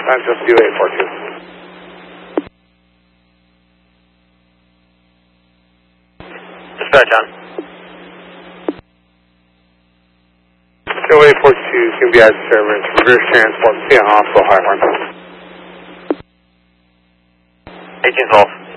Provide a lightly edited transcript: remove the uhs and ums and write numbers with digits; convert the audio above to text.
Access to 842. Dispatch on. 0842 is going to be out of service. Reverse transport, see a hospital, high horn. 1812.